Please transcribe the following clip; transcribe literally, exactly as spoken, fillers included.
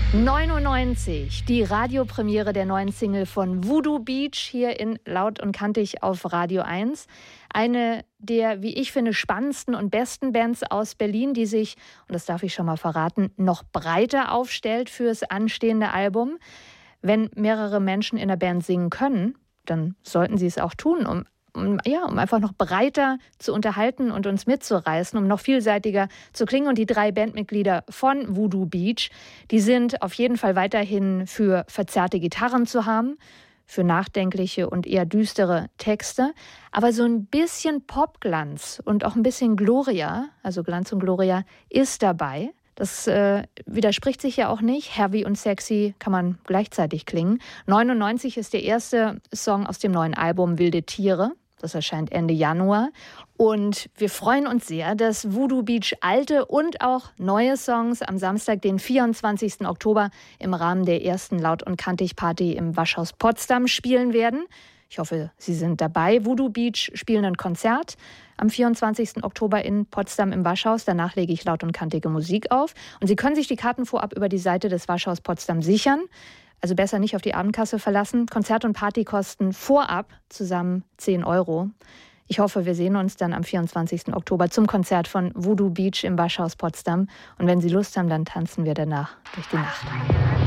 neunundneunzig, die Radiopremiere der neuen Single von Voodoo Beach hier in Laut und Kantig auf Radio eins. Eine der, wie ich finde, spannendsten und besten Bands aus Berlin, die sich, und das darf ich schon mal verraten, noch breiter aufstellt fürs anstehende Album. Wenn mehrere Menschen in der Band singen können, dann sollten sie es auch tun, um Um, ja, um einfach noch breiter zu unterhalten und uns mitzureißen, um noch vielseitiger zu klingen. Und die drei Bandmitglieder von Voodoo Beach, die sind auf jeden Fall weiterhin für verzerrte Gitarren zu haben, für nachdenkliche und eher düstere Texte. Aber so ein bisschen Popglanz und auch ein bisschen Gloria, also Glanz und Gloria, ist dabei. Das äh, widerspricht sich ja auch nicht. Heavy und sexy kann man gleichzeitig klingen. neunundneunzig ist der erste Song aus dem neuen Album Wilde Tiere. Das erscheint Ende Januar. Und wir freuen uns sehr, dass Voodoo Beach alte und auch neue Songs am Samstag, den vierundzwanzigsten Oktober, im Rahmen der ersten Laut- und Kantig-Party im Waschhaus Potsdam spielen werden. Ich hoffe, Sie sind dabei. Voodoo Beach spielen ein Konzert am vierundzwanzigsten Oktober in Potsdam im Waschhaus. Danach lege ich laut und kantige Musik auf. Und Sie können sich die Karten vorab über die Seite des Waschhaus Potsdam sichern. Also besser nicht auf die Abendkasse verlassen. Konzert und Party kosten vorab zusammen zehn Euro. Ich hoffe, wir sehen uns dann am vierundzwanzigsten Oktober zum Konzert von Voodoo Beach im Waschhaus Potsdam. Und wenn Sie Lust haben, dann tanzen wir danach durch die Nacht.